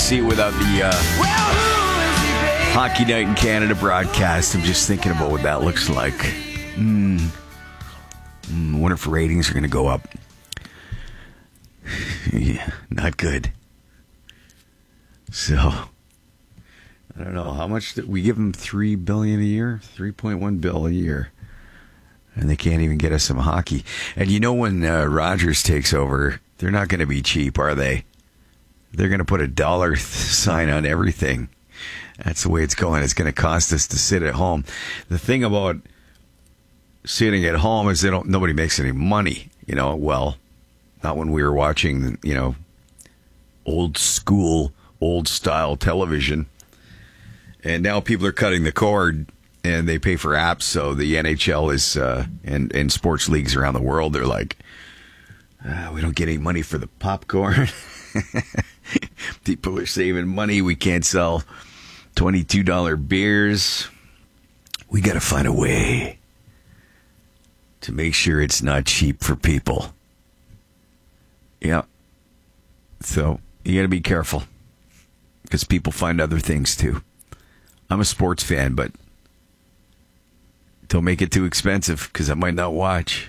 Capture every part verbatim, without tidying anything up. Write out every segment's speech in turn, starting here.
see it without the uh, Hockey Night in Canada broadcast. I'm just thinking about what that looks like. Mm. Mm, wonder if ratings are going to go up. Yeah, not good. So, I don't know how much did we give them three billion a year, three point one bill a year, and they can't even get us some hockey. And you know when uh, Rogers takes over, they're not going to be cheap, are they? They're going to put a dollar sign on everything. That's the way it's going. It's going to cost us to sit at home. The thing about sitting at home is they don't. Nobody makes any money. You know, well, not when we were watching, you know, old school, old style television. And now people are cutting the cord and they pay for apps. So the N H L is, uh, and, and sports leagues around the world, they're like, ah, we don't get any money for the popcorn. People are saving money. We can't sell twenty-two dollars beers. We got to find a way to make sure it's not cheap for people. Yeah. So you got to be careful because people find other things too. I'm a sports fan, but don't make it too expensive because I might not watch.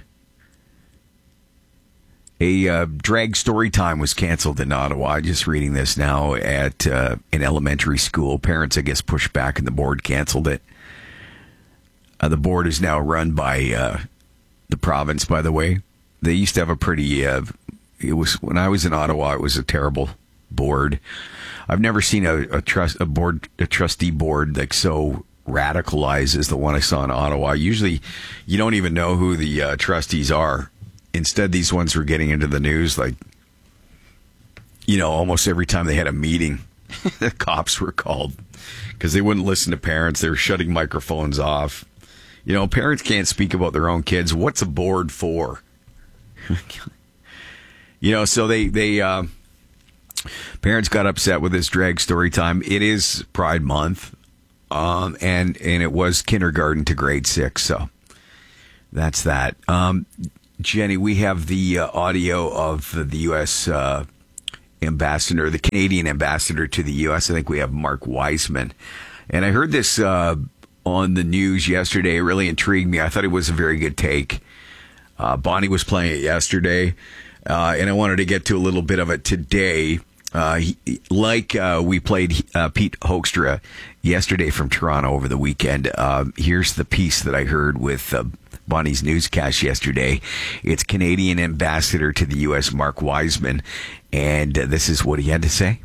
A uh, drag story time was canceled in Ottawa. I'm just reading this now at uh, an elementary school. Parents, I guess, pushed back and the board canceled it. Uh, the board is now run by uh, the province, by the way. They used to have a pretty, uh, it was when I was in Ottawa, it was a terrible board. I've never seen a, a trust a board a trustee board like so radicalized as the one I saw in Ottawa. Usually you don't even know who the uh, trustees are. Instead, these ones were getting into the news like, you know, almost every time they had a meeting, the cops were called because they wouldn't listen to parents. They were shutting microphones off. You know, parents can't speak about their own kids. What's a board for? You know, so they, they uh, parents got upset with this drag story time. It is Pride Month, um, and, and it was kindergarten to grade six, so that's that. Um Jenny, we have the uh, audio of the U S uh, ambassador, the Canadian ambassador to the U S. I think we have Mark Wiseman. And I heard this uh, on the news yesterday. It really intrigued me. I thought it was a very good take. Uh, Bonnie was playing it yesterday, uh, and I wanted to get to a little bit of it today. Uh, he, like uh, we played uh, Pete Hoekstra yesterday from Toronto over the weekend. Uh, here's the piece that I heard with uh, Bonnie's newscast yesterday. It's Canadian ambassador to the U S, Mark Wiseman, and uh, this is what he had to say.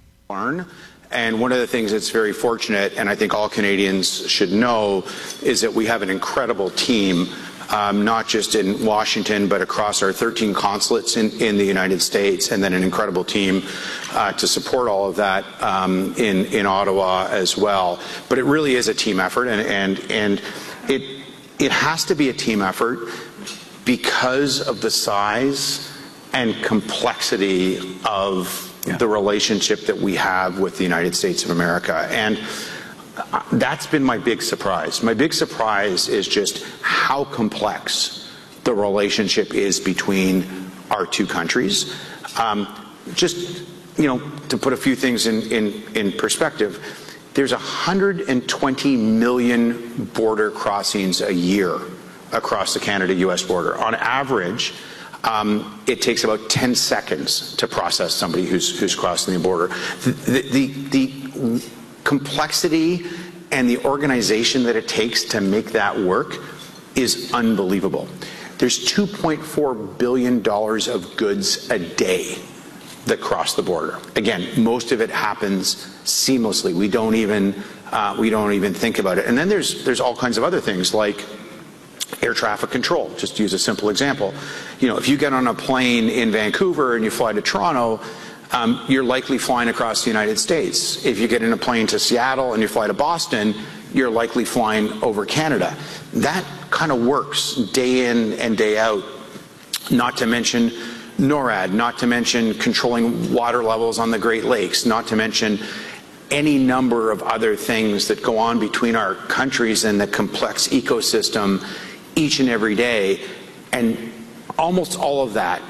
And one of the things that's very fortunate, and I think all Canadians should know, is that we have an incredible team, um, not just in Washington, but across our thirteen consulates in, in the United States, and then an incredible team uh, to support all of that um, in, in Ottawa as well. But it really is a team effort, and, and, and it It has to be a team effort because of the size and complexity of yeah. the relationship that we have with the United States of America. And that's been my big surprise. My big surprise is just how complex the relationship is between our two countries. Um, just, you know, to put a few things in, in, in perspective, there's one hundred twenty million border crossings a year across the Canada-U S border. On average, um, it takes about ten seconds to process somebody who's, who's crossing the border. The, the, the complexity and the organization that it takes to make that work is unbelievable. There's two point four billion dollars of goods a day that cross the border. Again, most of it happens seamlessly. We don't even uh, we don't even think about it. And then there's there's all kinds of other things like air traffic control. Just to use a simple example, you know, if you get on a plane in Vancouver and you fly to Toronto, um, you're likely flying across the United States. If you get in a plane to Seattle and you fly to Boston, you're likely flying over Canada. That kind of works day in and day out. Not to mention NORAD, not to mention controlling water levels on the Great Lakes, not to mention any number of other things that go on between our countries and the complex ecosystem each and every day. And almost all of that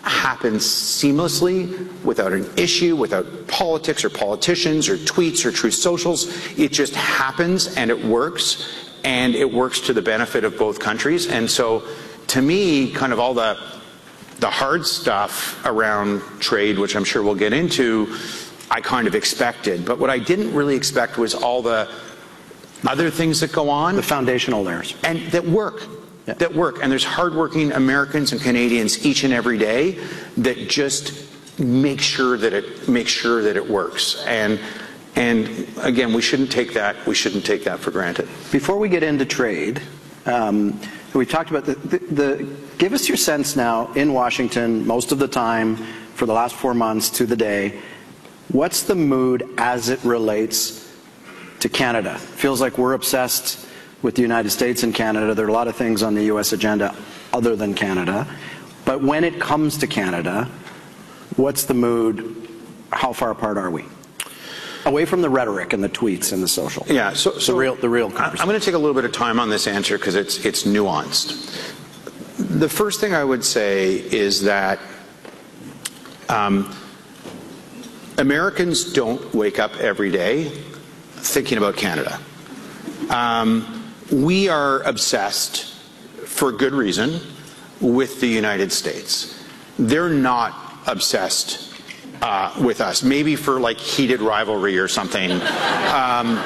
happens seamlessly, without an issue, without politics or politicians or tweets or Truth Socials. It just happens and it works, and it works to the benefit of both countries. And so, to me, kind of all the the hard stuff around trade, which I'm sure we'll get into, I kind of expected. But what I didn't really expect was all the other things that go on. The foundational layers. And that work. Yeah. That work. And there's hardworking Americans and Canadians each and every day that just make sure that it make sure that it works. And and again, we shouldn't take that we shouldn't take that for granted. Before we get into trade, um, we talked about the, the, the give us your sense now in Washington most of the time for the last four months to the day. What's the mood as it relates to Canada? Feels like we're obsessed with the United States and Canada. There are a lot of things on the U S agenda other than Canada. But when it comes to Canada, what's the mood? How far apart are we? Away from the rhetoric and the tweets and the social. Yeah, so, so the real, the real conversation. I'm going to take a little bit of time on this answer because it's it's nuanced. The first thing I would say is that um, Americans don't wake up every day thinking about Canada. Um, we are obsessed, for good reason, with the United States. They're not obsessed uh, with us, maybe for like heated rivalry or something, um,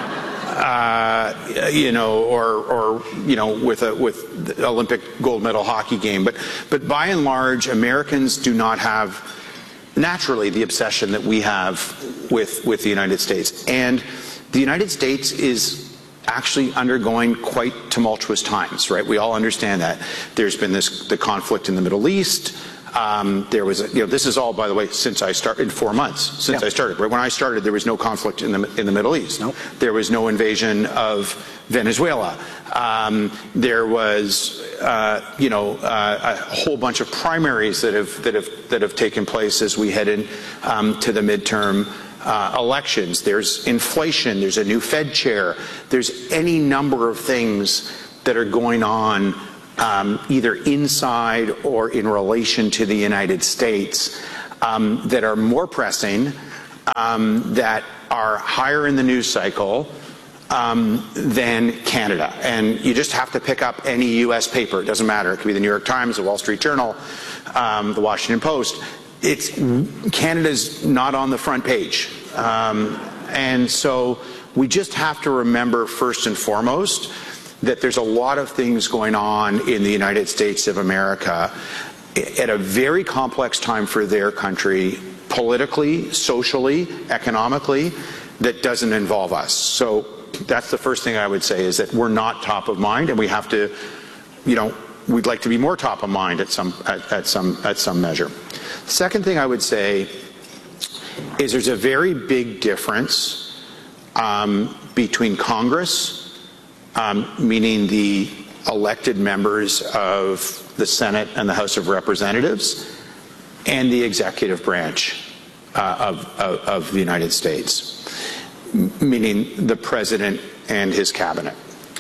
uh, you know, or, or you know, with a with the Olympic gold medal hockey game. But but by and large, Americans do not have naturally the obsession that we have with with the United States. And the United States is actually undergoing quite tumultuous times, right? We all understand that. There's been this the conflict in the Middle East. Um, there was, a, you know, this is all, by the way, since I started, four months since yeah. I started. Right when I started, there was no conflict in the in the Middle East. Nope. There was no invasion of Venezuela. Um, there was, uh, you know, uh, a whole bunch of primaries that have that have that have taken place as we head in um, to the midterm uh, elections. There's inflation. There's a new Fed chair. There's any number of things that are going on. Um, either inside or in relation to the United States um, that are more pressing, um, that are higher in the news cycle um, than Canada. And you just have to pick up any U S paper. It doesn't matter. It could be the New York Times, the Wall Street Journal, um, the Washington Post. It's Canada's not on the front page. Um, and so we just have to remember first and foremost that there's a lot of things going on in the United States of America at a very complex time for their country, politically, socially, economically, that doesn't involve us. So that's the first thing I would say, is that we're not top of mind, and we have to, you know, we'd like to be more top of mind at some at, at some at some measure. Second thing I would say is there's a very big difference um, between Congress, Um, meaning the elected members of the Senate and the House of Representatives, and the executive branch uh, of, of, of the United States, meaning the President and his cabinet.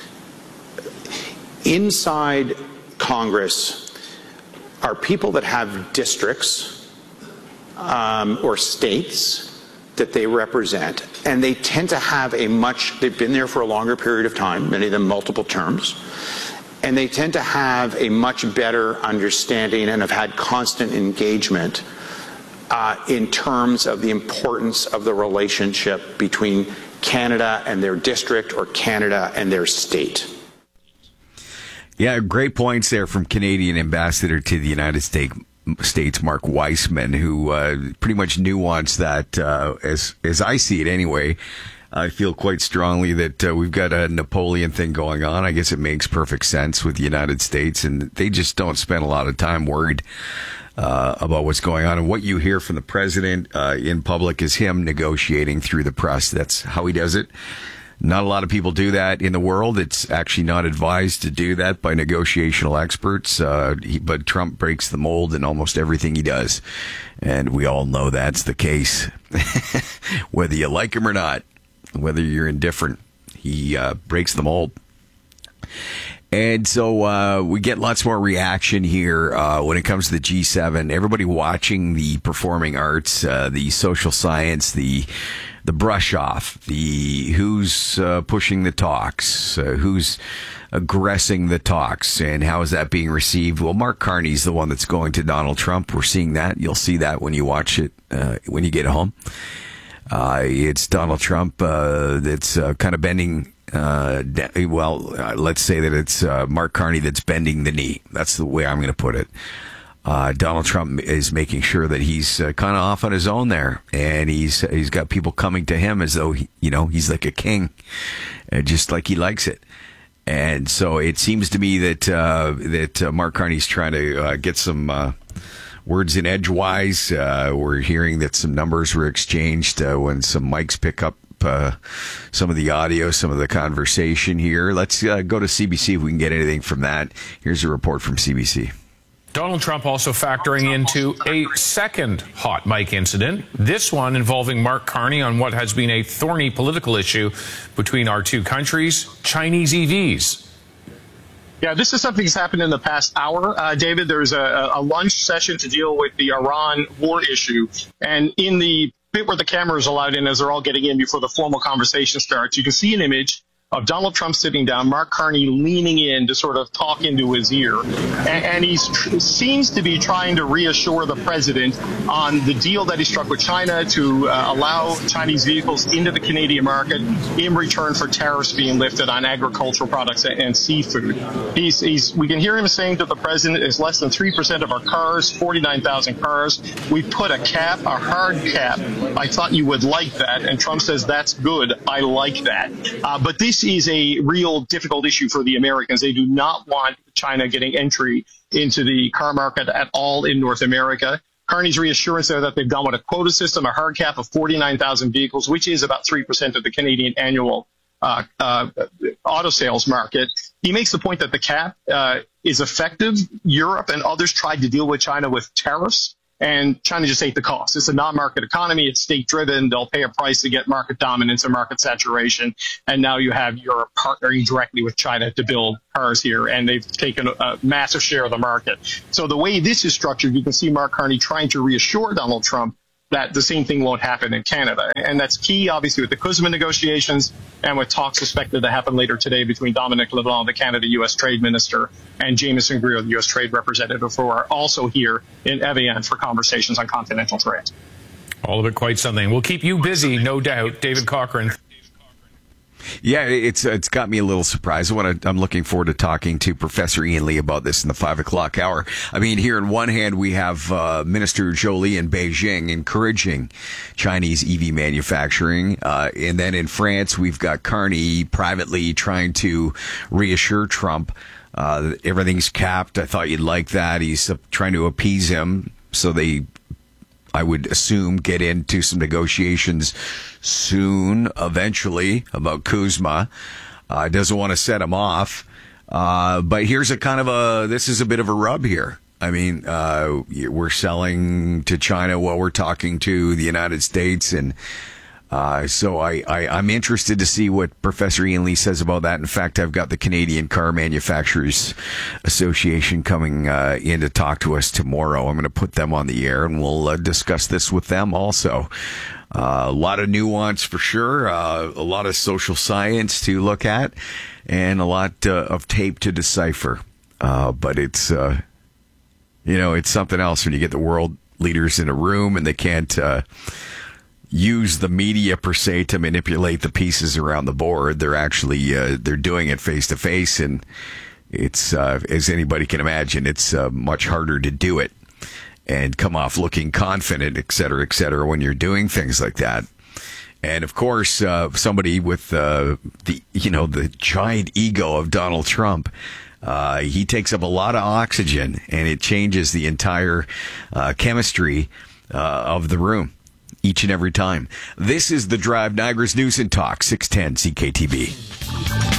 Inside Congress are people that have districts um, or states that they represent, and they tend to have a much, they've been there for a longer period of time, many of them multiple terms, and they tend to have a much better understanding and have had constant engagement uh, in terms of the importance of the relationship between Canada and their district, or Canada and their state. Yeah, great points there from Canadian Ambassador to the United States. States Mark Weissman, who uh, pretty much nuanced that uh, as as I see it anyway. I feel quite strongly that uh, we've got a Napoleon thing going on. I guess it makes perfect sense with the United States, and they just don't spend a lot of time worried uh, about what's going on. And what you hear from the president uh, in public is him negotiating through the press. That's how he does it. Not a lot of people do that in the world. It's actually not advised to do that by negotiational experts. Uh, he, but Trump breaks the mold in almost everything he does. And we all know that's the case. Whether you like him or not, whether you're indifferent, he uh, breaks the mold. And so uh, we get lots more reaction here uh, when it comes to the G seven. Everybody watching the performing arts, uh, the social science, the the brush off, the who's uh, pushing the talks, uh, who's aggressing the talks, and how is that being received? Well, Mark Carney's the one that's going to Donald Trump. We're seeing that. You'll see that when you watch it uh, when you get home. Uh, it's Donald Trump uh, that's uh, kind of bending. Uh, well, uh, let's say that it's uh, Mark Carney that's bending the knee. That's the way I'm going to put it. Uh, Donald Trump is making sure that he's uh, kind of off on his own there, and he's he's got people coming to him as though he, you know he's like a king, uh, just like he likes it. And so it seems to me that uh, that uh, Mark Carney's trying to uh, get some uh, words in edgewise. Uh, we're hearing that some numbers were exchanged uh, when some mics pick up Uh, some of the audio, some of the conversation here. Let's uh, go to C B C if we can get anything from that. Here's a report from C B C. Donald Trump also factoring into a second hot mic incident, this one involving Mark Carney on what has been a thorny political issue between our two countries, Chinese E Vs. Yeah, this is something that's happened in the past hour, uh, David. There's a, a lunch session to deal with the Iran war issue. And in the bit where the camera is allowed in as they're all getting in before the formal conversation starts, you can see an image of Donald Trump sitting down, Mark Carney leaning in to sort of talk into his ear. And, and he seems to be trying to reassure the president on the deal that he struck with China to uh, allow Chinese vehicles into the Canadian market in return for tariffs being lifted on agricultural products and, and seafood. He's, he's, we can hear him saying to the president, it's less than three percent of our cars, forty-nine thousand cars. We put a cap, a hard cap. I thought you would like that. And Trump says, that's good. I like that. Uh, but this is a real difficult issue for the Americans. They do not want China getting entry into the car market at all in North America. Carney's reassurance there that they've gone with a quota system, a hard cap of forty-nine thousand vehicles, which is about three percent of the Canadian annual uh, uh, auto sales market. He makes the point that the cap uh, is effective. Europe and others tried to deal with China with tariffs, and China just ate the cost. It's a non-market economy. It's state-driven. They'll pay a price to get market dominance and market saturation. And now you have Europe partnering directly with China to build cars here, and they've taken a, a massive share of the market. So the way this is structured, you can see Mark Carney trying to reassure Donald Trump that the same thing won't happen in Canada. And that's key, obviously, with the CUSMA negotiations and with talks expected to happen later today between Dominic LeBlanc, the Canada U S Trade Minister, and Jameson Greer, the U S Trade Representative, who are also here in Evian for conversations on continental trade. All of it quite something. We'll keep you busy, no doubt. David Cochrane. Yeah, it's it's got me a little surprised. I want to, I'm looking forward to talking to Professor Ian Lee about this in the five o'clock hour. I mean, here in one hand, we have uh, Minister Joly in Beijing encouraging Chinese E V manufacturing. Uh, and then in France, we've got Carney privately trying to reassure Trump uh, that everything's capped. I thought you'd like that. He's uh, trying to appease him so they, I would assume, get into some negotiations soon, eventually, about CUSMA. Uh, doesn't want to set him off. Uh, but here's a kind of a, this is a bit of a rub here. I mean, uh, we're selling to China while we're talking to the United States. And uh, so I, I, I'm interested to see what Professor Ian Lee says about that. In fact, I've got the Canadian Car Manufacturers Association coming uh, in to talk to us tomorrow. I'm going to put them on the air, and we'll uh, discuss this with them also. Uh, a lot of nuance for sure, uh, a lot of social science to look at, and a lot uh, of tape to decipher. Uh, but it's, uh, you know, it's something else when you get the world leaders in a room and they can't uh, use the media per se to manipulate the pieces around the board. They're actually uh, they're doing it face to face, and it's uh, as anybody can imagine, it's uh, much harder to do it and come off looking confident, et cetera, et cetera, when you're doing things like that. And of course, uh, somebody with uh, the, you know, the giant ego of Donald Trump, uh, he takes up a lot of oxygen, and it changes the entire uh, chemistry uh, of the room each and every time. This is The Drive, Niagara's News and Talk, six ten C K T B.